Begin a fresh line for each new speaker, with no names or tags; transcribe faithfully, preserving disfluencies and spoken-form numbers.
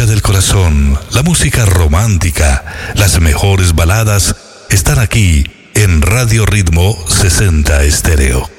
del corazón, la música romántica, las mejores baladas están aquí en Radio Ritmo sesenta Estéreo.